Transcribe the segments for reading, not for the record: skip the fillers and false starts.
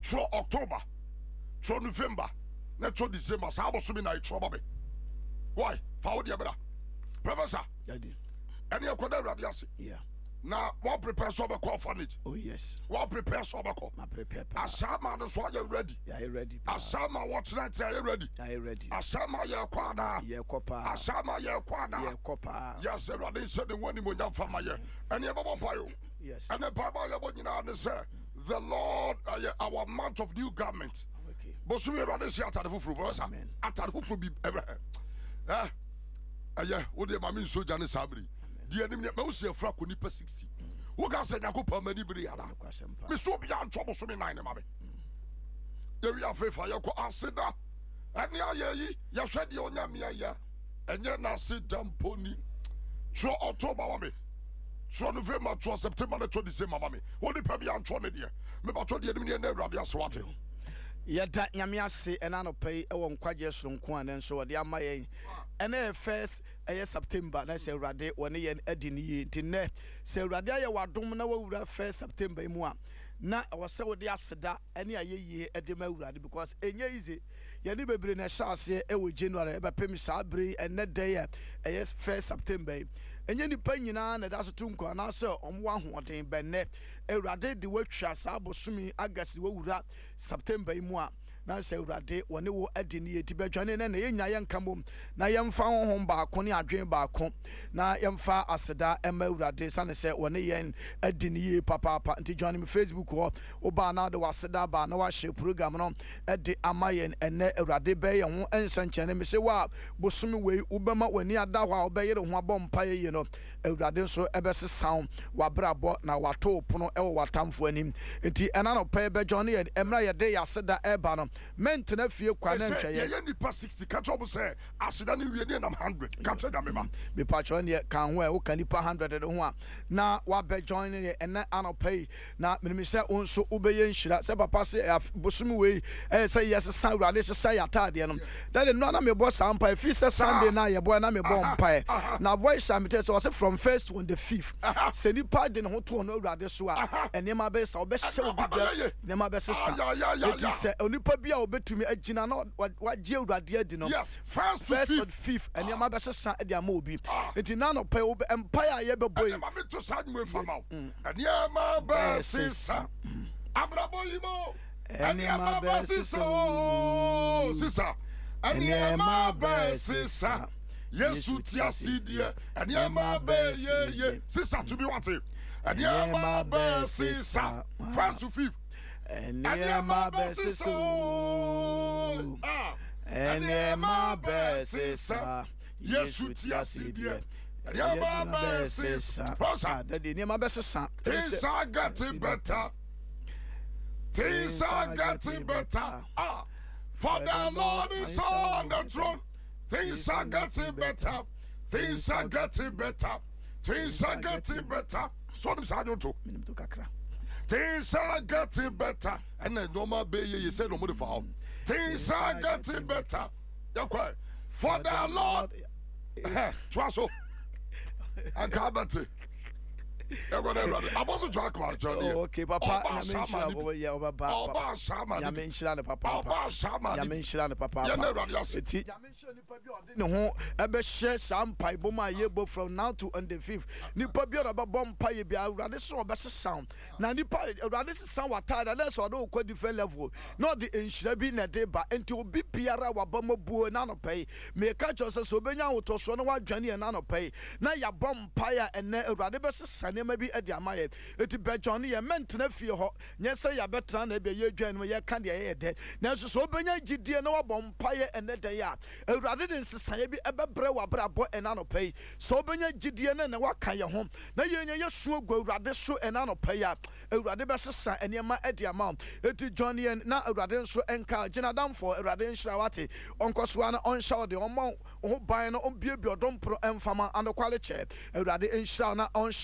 through October, through November, not through December. So I was swimming I trouble me. Why? For the brother, Professor. Any of the radiasi. Yeah. Now, what prepare so much orphanage? Oh yes. What prepare so much? I prepare. Asama, that's why you're ready. Yeah, you ready? Asama, what's that? Are you ready? Are you ready? Asama, you're quada. Yeah, copper. Asama, you're quada. Yeah, copper. Yes, everybody said the one in your family. And you have a yes. And the Bible, you know, say, the Lord, our month of new garment. Okay. But we are this year at the full Amen. At the full be ever. Yeah, what the mammy so Janis Sabri. The enemy, most of Fraco Nipa 60. Who can say Yakupa many briada? Miss so beyond trouble, so many nine, mammy. There we are, faith, I answer that. And ya said your Yamia, and yet now sit down pony. Through October, mammy. Through November, through September, the 27th, mammy. What the Pabby and Tronny, dear. Maybe I told the enemy and the Rabia Swati. Yada nyamia se ena no pay e won kwaje sonko an so de amaye ena first September na se urade woni ye adi ni yi tinne se urade aye wadom na wawura first September mu a na wose wo de aseda ene ayeye ede ma urade because enye easy ye ni bebre na shaase e wo January e be pem sabre ene day e first September enye ni panyina na da so tunko na se omwo ahoden benne urade de watwa sa bosumi agasi wawura September mu a na se urade woni wo adi ni yeti bedwane na yenya yenkam na yemfa honhom baako ne adwen baako na yemfa aseda ema urade sane se woni yen adi ni ye papa nti join me Facebook ho oba na de waseda ba na wa share program no edi amayen ene urade be ye ho ensanchene me se wa bosumi we ubema wani ada ho obeyere ho abompa ye no urade so ebese sound wa brabo na wato pono e watamfo anim nti ena no pe be join ye emra ye de yaseda eba no mentena fie kwa na ntwa ye nipa 60 catch up say aseda ni wie ni na 100 catch them ma me patron ne kan ho e wo kan nipa 100 ho a na wa be join ye ena anopay na me se onso ubeye nhira se papa se bosumi we say yes san urade se say atade no that no na me bo sampa fi se Sunday na ye bo na me bo mpa na voice am tell so from first on the 5th se nipa de ho to no urade so a enema be sa obe hye obi da enema be se sa it is onipa bi a obetumi agina na waje urade adi no first on 5th enema be se sa e dia ma obi enti na no pa obe empire ye be boy enema me to sa me fama enema be se sa abrabo yimo enema be se so sisa enema be se sa Yesu ti asidie enema be ye sisa to be wanted enema be se sa first to 5th enema be se so enema be se sa Yesu ti asidie enema be se sa that the enema be se sa things are getting better. Things are getting better. For the Lord is on the throne. Things are getting better. Things are getting better. Things are getting better. So them say don't talk. Things are getting better. And then normal be you said no more for. Things are getting better. For the Lord. Twaso. I can't. I wasn't talking about Johnny. Okay, Papa. Ya mention the Papa. Ya mention the Papa. No ho ebe share some pipe boma yebo from now to on the 5th. Nipa bi oba bompa ye bia urade so obese sound. Na nipa urade sound watada na so do kwa different level. Not the enhira bi na de ba enti obi biara wabamo buo na no pay. Me ka chose so benya wotoso no wadwane na no pay. Na ya bompa ya ene urade be sane ma bi ade amaye. Eti be John ye mentena fie ho. Nye se ya betra na be ye dwan no ye ka de ye de. Na so benya gidie na wabompa ye ene de ya. Urade de nsesaye bi ebebre wabrabo ena no pay. So benya gidie na waka ye ho. Na ye nya ye so gwa urade so ena no pay ya. Urade be sesa enema ade ama. Eti John ye na urade so enka gina dam for urade nhira wate. Onkoso na onhya de omo ho ban no ombie bi odompro emfama anokwale che. Urade nhira na onhye wani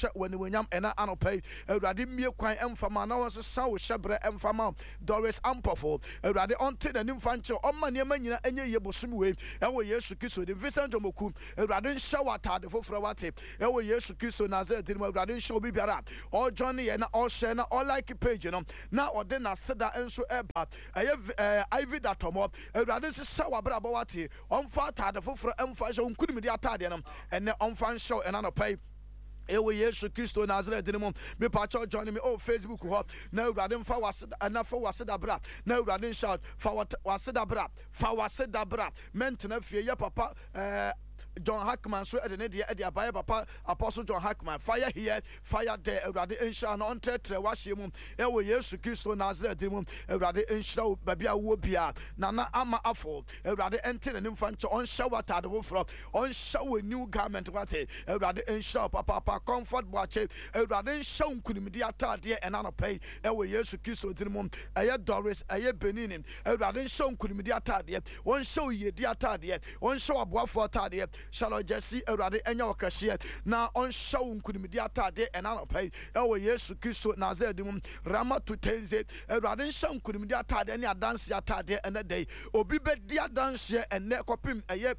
animonyam ena anopai awurade mie kwan emfama na won sesa wo hyebre emfama Doris Ampofo awurade onte nanim fanche omma niema nyina enye ye bosom we ewo Yesu Kristo de Vincent Omoku awurade nhya watade foforo wate ewo Yesu Kristo Nazareth dim awurade nhya obi biara o join ye na o share na o like page no na ode na seda enso eba Ivy Datomo awurade sesa wabra ba wate omfa atade foforo emfa hye onkunim di atade no ene omfa nhya ena no pai ewe Yesu Kristo Nazareth dinimo me pacho join me Facebook ho na urade mfa waseda bra na urade shout fa waseda bra mentena fie ya papa John Hackman so ede ne de abaye papa Apostle John Hackman fire here fire there urade insha na ontetre wahye mu ewe Yesu Kristo Nazareth dinimo urade insha babia wo bia na ama afo urade ente ne mfa nche on shower tade wo fro on shower new garment wate urade insha papa comfort boache urade insha nkunimdi atade ena no pay ewe Yesu Kristo dinimo eye Doris eye Benin urade insha nkunimdi atade on show yedi atade on show aboafo atade Shalo Jesse Erade enya wakashie na on show nkunimdi atade ena no pay ewe Yesu Kristo Nazareth dim Rama tutenze Erade show nkunimdi atade ne adanse atade ena day obi be di adanse ene kopim eye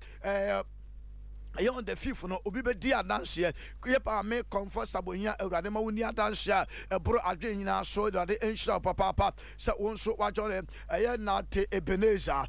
on the fifth no obi be di adanse ye pa me comfort sabohia awurade ma woni adanse ebro adwe nyina so awurade ensha papa se wonso wajore eye nate Ebenezer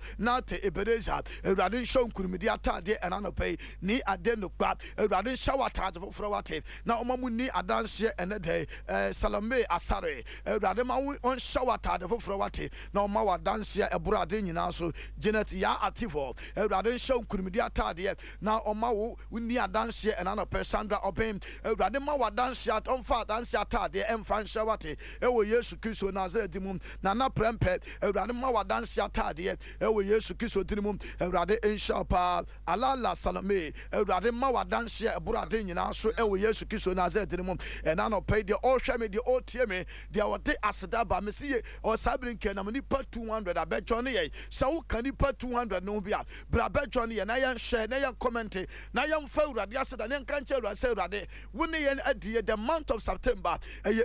awurade show nkurumidi atade ena no pay ni ade no gba awurade show atade foforo wate na omamu ni adanse ene de Salome Asare awurade ma won show atade foforo wate na oma wadanse ebro ade nyina so Janet ya ativo awurade show nkurumidi atade na oma wuni adanse ena no Sandra Obem awurade ma wadanse atomfa adanse atade emfa nhwate ewo Yesu Kristo Nazareth dim na prempe awurade ma wadanse atade ewo Yesu Kristo dim awurade enshapa alala Salome awurade ma wadanse eburade nyina so ewo Yesu Kristo Nazareth dim ena no pay de all hwe me de all tie me de wode aseda ba me sie o sabrinke na me nipa 200 abejo ne ye sa wo kan nipa 200 no bia bra bejo ne ye na ye share na ye comment na ye mfa urade aseda ne nka nche urade se urade woni ye adie the month of September eye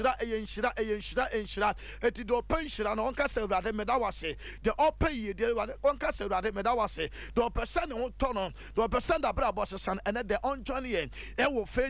enshira eti do penshira no onka se urade medawase the open ye de onka se urade medawase do person ne ho tono do person da bra boss san ene de on join ye e wo